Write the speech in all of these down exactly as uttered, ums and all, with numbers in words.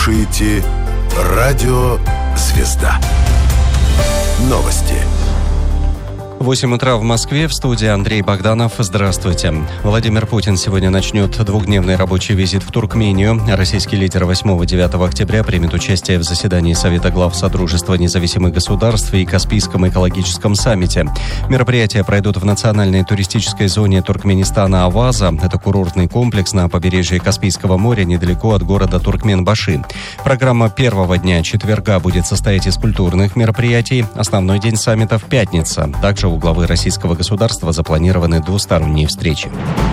слушаете Радио «Звезда». Новости. восемь утра в Москве, в студии Андрей Богданов. Здравствуйте. Владимир Путин сегодня начнет двухдневный рабочий визит в Туркмению. Российский лидер восьмого-девятого октября примет участие в заседании Совета глав Содружества независимых государств и Каспийском экологическом саммите. Мероприятия пройдут в национальной туристической зоне Туркменистана Аваза. Это курортный комплекс на побережье Каспийского моря, недалеко от города Туркменбаши. Программа первого дня четверга будет состоять из культурных мероприятий. Основной день саммита в пятницу. Также у главы российского государства запланированы двусторонние встречи.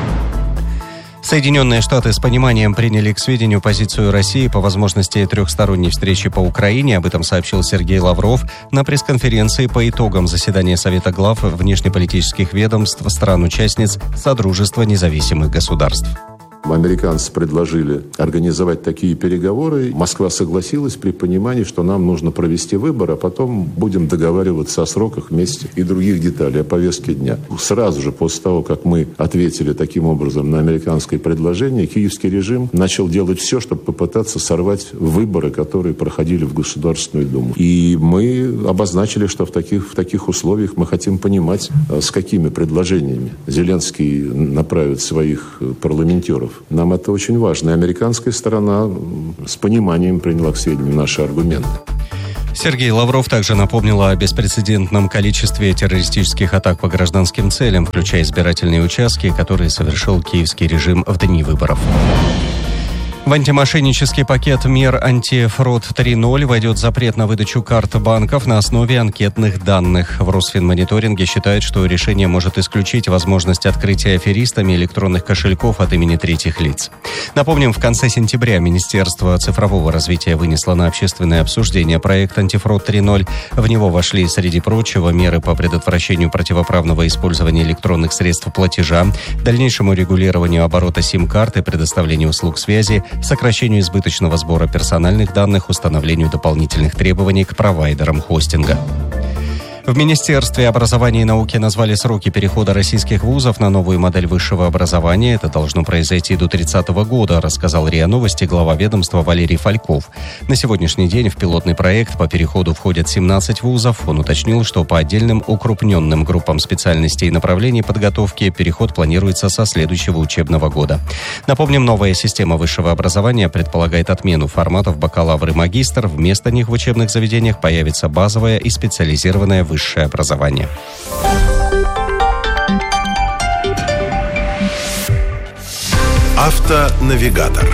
Соединенные Штаты с пониманием приняли к сведению позицию России по возможности трехсторонней встречи по Украине. Об этом сообщил Сергей Лавров на пресс-конференции по итогам заседания Совета глав внешнеполитических ведомств стран-участниц Содружества независимых государств. Американцы предложили организовать такие переговоры. Москва согласилась при понимании, что нам нужно провести выборы, а потом будем договариваться о сроках вместе и других деталей, о повестке дня. Сразу же после того, как мы ответили таким образом на американское предложение, киевский режим начал делать все, чтобы попытаться сорвать выборы, которые проходили в Государственную Думу. И мы обозначили, что в таких, в таких условиях мы хотим понимать, с какими предложениями Зеленский направит своих парламентеров. Нам это очень важно. И американская сторона с пониманием приняла к сведению наши аргументы. Сергей Лавров также напомнил о беспрецедентном количестве террористических атак по гражданским целям, включая избирательные участки, которые совершил киевский режим в дни выборов. В антимошеннический пакет мер «Антифрод три ноль» войдет запрет на выдачу карт банков на основе анкетных данных. В Росфинмониторинге считают, что решение может исключить возможность открытия аферистами электронных кошельков от имени третьих лиц. Напомним, в конце сентября Министерство цифрового развития вынесло на общественное обсуждение проект «Антифрод три ноль». В него вошли, среди прочего, меры по предотвращению противоправного использования электронных средств платежа, дальнейшему регулированию оборота сим-карт и предоставлению услуг связи, сокращению избыточного сбора персональных данных, установлению дополнительных требований к провайдерам хостинга. В Министерстве образования и науки назвали сроки перехода российских вузов на новую модель высшего образования. Это должно произойти до тридцатого года, рассказал РИА Новости глава ведомства Валерий Фальков. На сегодняшний день в пилотный проект по переходу входят семнадцать вузов. Он уточнил, что по отдельным укрупненным группам специальностей и направлений подготовки переход планируется со следующего учебного года. Напомним, новая система высшего образования предполагает отмену форматов бакалавр и магистр. Вместо них в учебных заведениях появится базовое и специализированное высшее образование. Автонавигатор.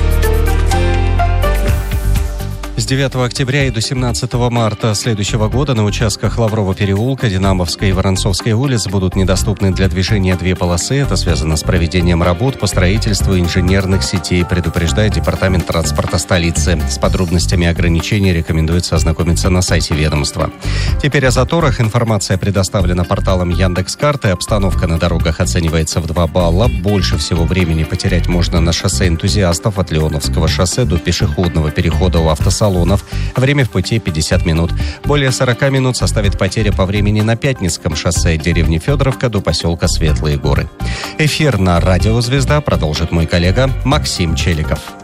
С девятого октября и до семнадцатого марта следующего года на участках Лаврова переулка, Динамовской и Воронцовской улиц будут недоступны для движения две полосы. Это связано с проведением работ по строительству инженерных сетей, предупреждает Департамент транспорта столицы. С подробностями ограничений рекомендуется ознакомиться на сайте ведомства. Теперь о заторах. Информация предоставлена порталом Яндекс.Карты. Обстановка на дорогах оценивается в два балла. Больше всего времени потерять можно на шоссе Энтузиастов от Леоновского шоссе до пешеходного перехода у автосалона. Время в пути пятьдесят минут. Более сорок минут составит потеря по времени на Пятницком шоссе деревни Федоровка до поселка Светлые горы. Эфир на радио «Звезда» продолжит мой коллега Максим Челиков.